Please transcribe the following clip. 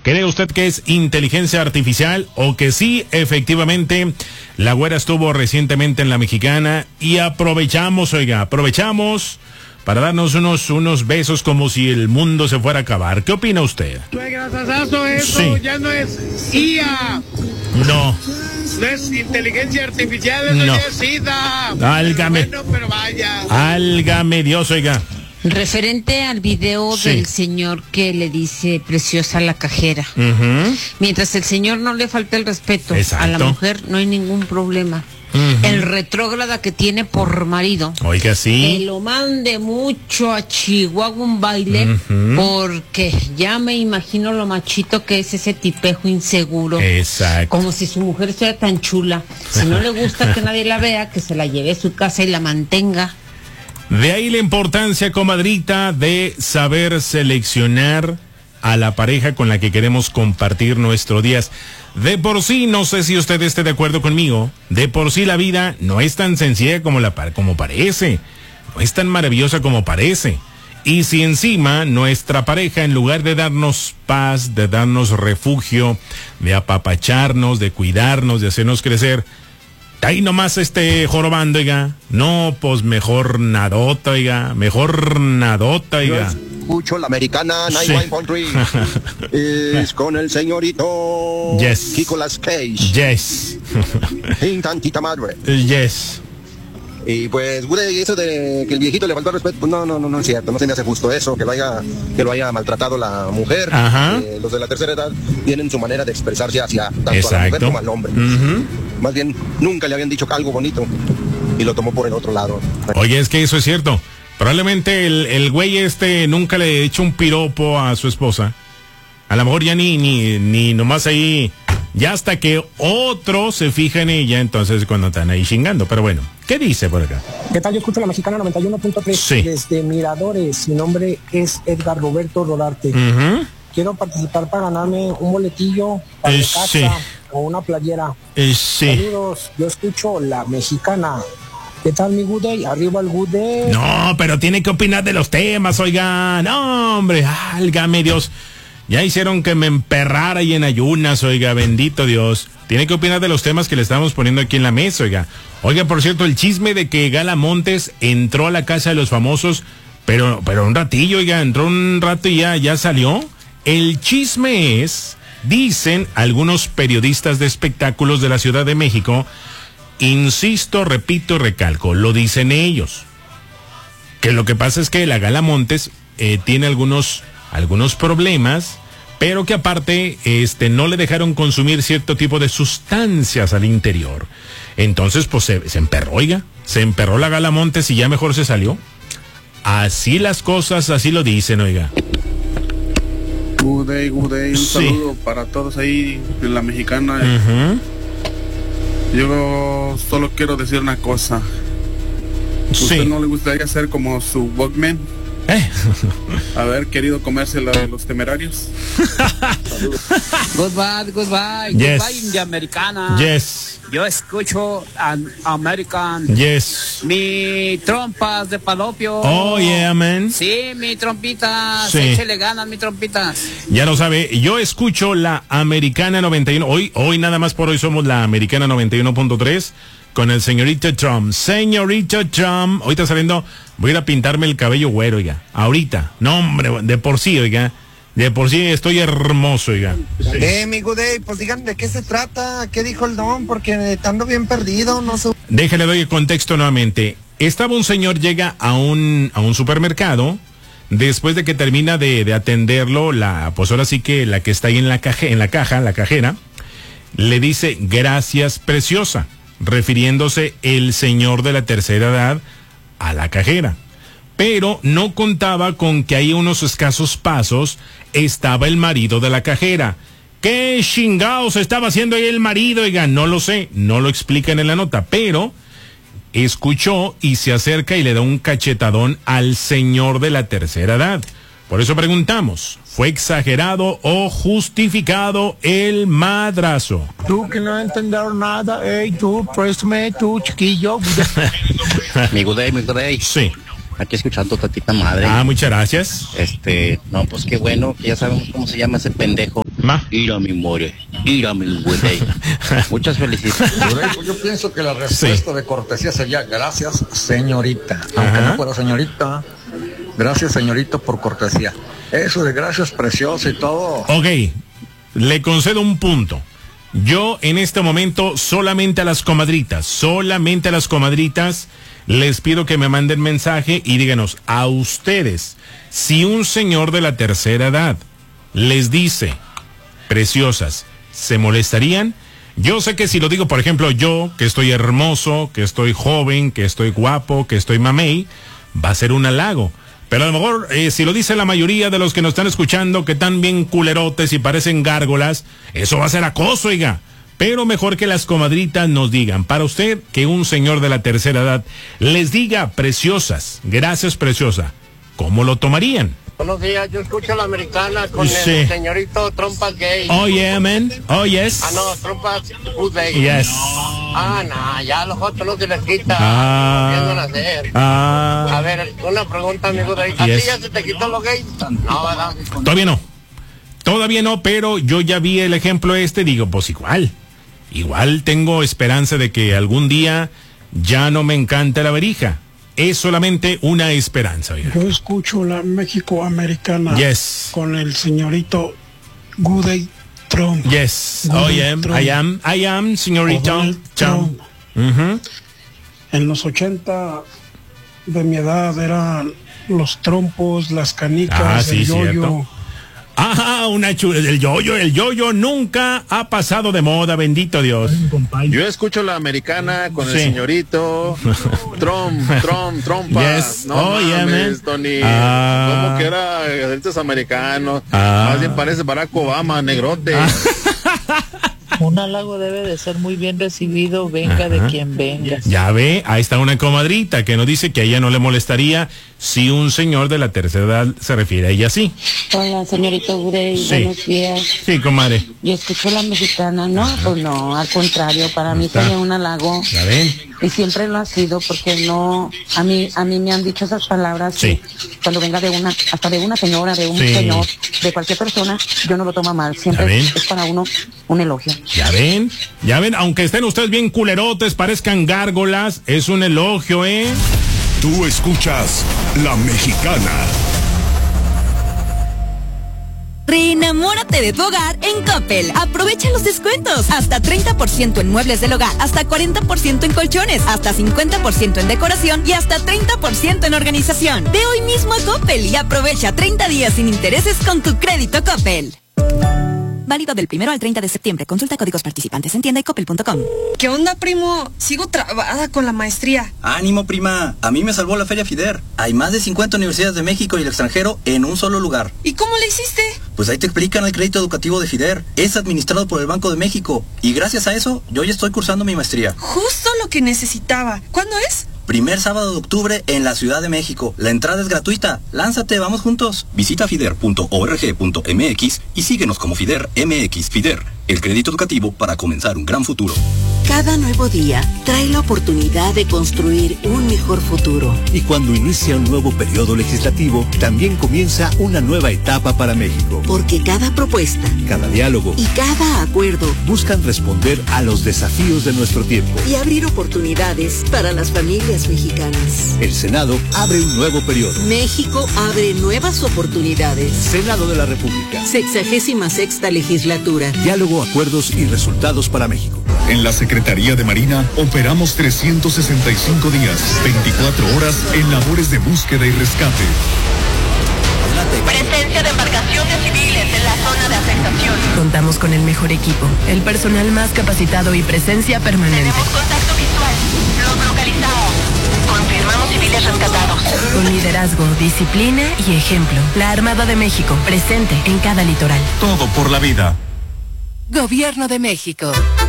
¿Cree usted que es inteligencia artificial o que sí, efectivamente, la güera estuvo recientemente en La Mexicana y aprovechamos para darnos unos besos como si el mundo se fuera a acabar? ¿Qué opina usted? Eso Sí. ya no es IA. No. No es inteligencia artificial, eso No. ya es SIDA. Válgame. Pero vaya. Álgame Dios, oiga. Referente al video Sí. del señor que le dice preciosa a la cajera. Ujú. Mientras el señor no le falte el respeto Exacto. a la mujer, no hay ningún problema. Ujú. El retrógrada que tiene por marido, Oiga, que sí. lo mande mucho a Chihuahua un baile, Ujú. porque ya me imagino lo machito que es ese tipejo inseguro. Exacto. Como si su mujer fuera tan chula. Si no le gusta que nadie la vea, que se la lleve a su casa y la mantenga. De ahí la importancia, comadrita, de saber seleccionar a la pareja con la que queremos compartir nuestros días. De por sí, no sé si usted esté de acuerdo conmigo, de por sí la vida no es tan sencilla como parece, no es tan maravillosa como parece. Y si encima nuestra pareja, en lugar de darnos paz, de darnos refugio, de apapacharnos, de cuidarnos, de hacernos crecer, ahí nomás jorobando, oiga. No, pues mejor nadota, oiga. Escucho la Americana Sí. 91.3. Es con el señorito Yes. Nicolas Cage. Yes. Sin tantita madre. Yes. Y pues, güey, eso de que el viejito le faltó al respeto, pues no es cierto, no se me hace justo eso, que lo haya maltratado la mujer. Ajá. Los de la tercera edad tienen su manera de expresarse hacia tanto a la mujer Exacto. como al hombre. Ujú. Más bien, nunca le habían dicho algo bonito y lo tomó por el otro lado. Oye, es que eso es cierto. Probablemente el güey nunca le ha hecho un piropo a su esposa. A lo mejor ya ni nomás ahí, ya hasta que otro se fija en ella, entonces cuando están ahí chingando. Pero bueno, ¿qué dice por acá? ¿Qué tal? Yo escucho la Mexicana 91.3 Sí. desde Miradores. Mi nombre es Edgar Roberto Rodarte. Ujú. Quiero participar para ganarme un boletillo para mi casa Sí. o una playera. Sí. Saludos, yo escucho la Mexicana. ¿Qué tal, mi good day? Arriba el good day. No, pero tiene que opinar de los temas, oiga. No, hombre, álgame Dios. Ya hicieron que me emperrara ahí en ayunas, oiga, bendito Dios. Tiene que opinar de los temas que le estamos poniendo aquí en la mesa, oiga. Oiga, por cierto, el chisme de que Gala Montes entró a la casa de los famosos, pero un ratillo, oiga, entró un rato y ya salió. El chisme es, dicen algunos periodistas de espectáculos de la Ciudad de México, insisto, repito, recalco, lo dicen ellos, que lo que pasa es que la Gala Montes tiene algunos problemas, pero que aparte no le dejaron consumir cierto tipo de sustancias al interior. Entonces, pues se emperró, oiga, se emperró la Gala Montes y ya mejor se salió. Así las cosas, así lo dicen, oiga. Good day, un Sí. saludo para todos ahí en la Mexicana. Ujú. Yo solo quiero decir una cosa. ¿Usted Sí. no le gustaría ser como su Walkman? Haber querido comerse la de los temerarios. Goodbye, Yes. goodbye, India Americana. Yes. Yo escucho American. Yes. Mi trompas de palopio. Oh, yeah, man. Sí, mi trompita. Sí. Échele ganas, mi trompita. Ya lo sabe, yo escucho la Americana 91. Hoy nada más por hoy somos la Americana 91.3 con el señorito Trump. Señorito Trump, ahorita saliendo, voy a ir a pintarme el cabello güero, oiga. Ahorita. No, hombre, de por sí, oiga. De por sí estoy hermoso, oiga. Mi good day, pues digan de qué se trata, qué dijo el don, porque estando bien perdido, no sé. Déjale, doy el contexto nuevamente. Estaba un señor, llega a un supermercado, después de que termina de atenderlo, pues ahora sí que la que está ahí en la caja, la cajera, le dice, gracias, preciosa, refiriéndose el señor de la tercera edad a la cajera. Pero no contaba con que ahí unos escasos pasos estaba el marido de la cajera. ¿Qué chingados estaba haciendo ahí el marido? Oiga, no lo sé, no lo explican en la nota, pero escuchó y se acerca y le da un cachetadón al señor de la tercera edad. Por eso preguntamos, ¿fue exagerado o justificado el madrazo? Tú que no entendieron nada, tú, préstame, tú, chiquillo. Mi good day. Sí. Aquí escuchando tantita madre. Ah, muchas gracias. No, pues qué bueno, que ya sabemos cómo se llama ese pendejo. Ir a mi more, ir a mi güey. Muchas felicidades. Yo pienso que la respuesta de cortesía sería gracias, señorita. Aunque no fuera señorita, gracias, señorito, por cortesía. Eso de gracias, preciosa y todo. Ok, le concedo un punto. Yo en este momento solamente a las comadritas les pido que me manden mensaje y díganos a ustedes, si un señor de la tercera edad les dice preciosas, ¿se molestarían? Yo sé que si lo digo, por ejemplo, yo, que estoy hermoso, que estoy joven, que estoy guapo, que estoy mamey, va a ser un halago. Pero a lo mejor, si lo dice la mayoría de los que nos están escuchando, que están bien culerotes y parecen gárgolas, eso va a ser acoso, oiga. Pero mejor que las comadritas nos digan, para usted, que un señor de la tercera edad les diga preciosas, gracias preciosa, ¿cómo lo tomarían? Buenos días, yo escucho a la americana con el señorito Trompas Gay. Oh, yeah, man. Oh, yes. Ah, no, Trompas Good Day. Yes. Ah, no, ya los otros no se les quita. A ver, una pregunta, amigo de ahí. ¿A ti ya se te quitó lo gay? No, ¿verdad? Todavía no, pero yo ya vi el ejemplo digo, pues igual tengo esperanza de que algún día ya no me encanta la verija. Es solamente una esperanza. Oiga. Yo escucho la México americana con el señorito Goody Trump. Yes, I am, señorito Trump. En los 80 de mi edad eran los trompos, las canicas, el yoyo. Cierto. El yoyo nunca ha pasado de moda, bendito Dios. Yo escucho la americana con el señorito Trompa. Yes. No mames, Tony. ¿Cómo que era estos americanos? Más bien parece Barack Obama, negrote. Un halago debe de ser muy bien recibido, venga de quien venga. Ya ve, ahí está una comadrita que nos dice que a ella no le molestaría si un señor de la tercera edad se refiere a ella así. Hola, señorita Gurey, buenos días. Sí, comadre. Yo escucho la mexicana, pues no, al contrario, para mí sería un halago. Ya ven. Y siempre lo ha sido, porque no, a mí me han dicho esas palabras. Sí. Cuando venga hasta de una señora, de un señor, de cualquier persona, yo no lo tomo mal. Siempre es para uno un elogio. Ya ven, aunque estén ustedes bien culerotes, parezcan gárgolas, es un elogio, Tú escuchas La Mexicana. Reenamórate de tu hogar en Coppel. Aprovecha los descuentos. Hasta 30% en muebles del hogar, hasta 40% en colchones, hasta 50% en decoración y hasta 30% en organización. Ve hoy mismo a Coppel y aprovecha 30 días sin intereses con tu crédito Coppel. Válido del 1 al 30 de septiembre. Consulta códigos participantes en tienda y coppel.com. ¿Qué onda, primo? Sigo trabada con la maestría. Ánimo, prima. A mí me salvó la Feria FIDER. Hay más de 50 universidades de México y el extranjero en un solo lugar. ¿Y cómo le hiciste? Pues ahí te explican el crédito educativo de FIDER. Es administrado por el Banco de México. Y gracias a eso, yo ya estoy cursando mi maestría. Justo lo que necesitaba. ¿Cuándo es? Primer sábado de octubre en la Ciudad de México. La entrada es gratuita. Lánzate, vamos juntos. Visita fider.org.mx y síguenos como FIDER MX. FIDER, el crédito educativo para comenzar un gran futuro. Cada nuevo día trae la oportunidad de construir un mejor futuro. Y cuando inicia un nuevo periodo legislativo, también comienza una nueva etapa para México. Porque cada propuesta, cada diálogo y cada acuerdo buscan responder a los desafíos de nuestro tiempo y abrir oportunidades para las familias mexicanas. El Senado abre un nuevo periodo. México abre nuevas oportunidades. Senado de la República. 66ª legislatura. Diálogo, acuerdos y resultados para México. En la Secretaría de Marina operamos 365 días, 24 horas en labores de búsqueda y rescate. Presencia de embarcaciones civiles en la zona de afectación. Contamos con el mejor equipo, el personal más capacitado y presencia permanente. Tenemos contacto visual. Los localizamos. Confirmamos civiles rescatados. Con liderazgo, disciplina y ejemplo. La Armada de México, presente en cada litoral. Todo por la vida. Gobierno de México.